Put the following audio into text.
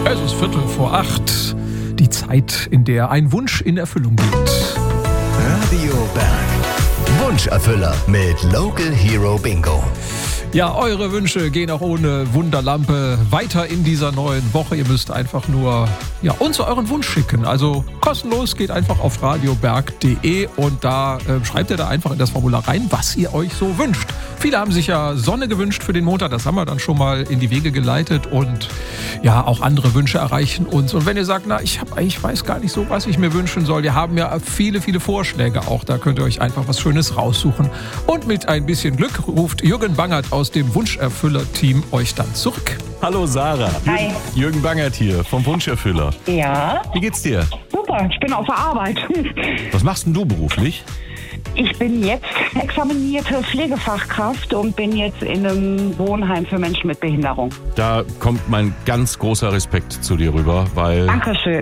Es ist 7:45. Die Zeit, in der ein Wunsch in Erfüllung geht. Radio Berg. Wunscherfüller mit Local Hero Bingo. Ja, eure Wünsche gehen auch ohne Wunderlampe weiter in dieser neuen Woche. Ihr müsst einfach nur uns euren Wunsch schicken. Also kostenlos, geht einfach auf radioberg.de und da schreibt ihr da einfach in das Formular rein, was ihr euch so wünscht. Viele haben sich ja Sonne gewünscht für den Montag. Das haben wir dann schon mal in die Wege geleitet. Und ja, auch andere Wünsche erreichen uns. Und wenn ihr sagt, ich weiß gar nicht so, was ich mir wünschen soll. Wir haben ja viele, viele Vorschläge auch. Da könnt ihr euch einfach was Schönes raussuchen. Und mit ein bisschen Glück ruft Jürgen Bangert aus dem Wunscherfüller-Team euch dann zurück. Hallo Sarah. Hi. Jürgen Bangert hier vom Wunscherfüller. Ja, Wie geht's dir? super. Ich bin auf der Arbeit. Was machst denn du beruflich? Ich bin jetzt examinierte Pflegefachkraft und bin jetzt in einem Wohnheim für Menschen mit Behinderung. Da kommt mein ganz großer Respekt zu dir rüber, weil Dankeschön.